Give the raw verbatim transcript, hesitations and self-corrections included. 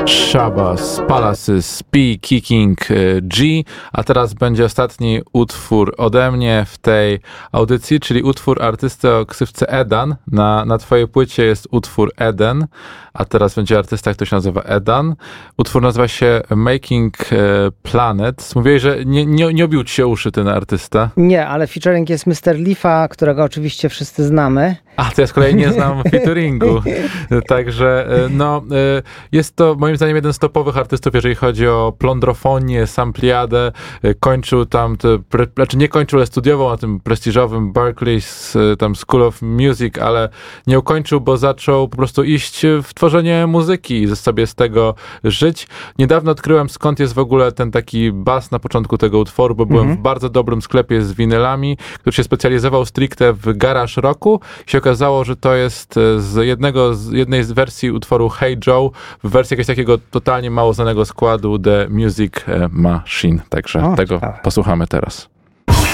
Shabbos Palaces P Kicking G, a teraz będzie ostatni utwór ode mnie w tej audycji, czyli utwór artysty o ksywce Edan. Na, na twojej płycie jest utwór Eden, a teraz będzie artysta, który się nazywa Edan. Utwór nazywa się Making Planet. Mówiłeś, że nie, nie, nie obił ci się uszy ten artysta. Nie, ale featuring jest mister Leafa, którego oczywiście wszyscy znamy. A, to ja z kolei nie znam featuringu. Także no, jest to moim zdaniem jeden z topowych artystów, jeżeli chodzi o plądrofonię, sampliadę. Kończył tam, te, pre, znaczy nie kończył, ale studiował na tym prestiżowym Berkeley tam School of Music, ale nie ukończył, bo zaczął po prostu iść w tworzenie muzyki i sobie z tego żyć. Niedawno odkryłem, skąd jest w ogóle ten taki bas na początku tego utworu, bo byłem mhm. w bardzo dobrym sklepie z winylami, który się specjalizował stricte w garage rocku. Się okazało, że to jest z jednego, z jednej z wersji utworu Hey Joe, w wersji jakiegoś takiego totalnie mało znanego składu The Music Machine. Także o, tego ciekawe. Posłuchamy teraz.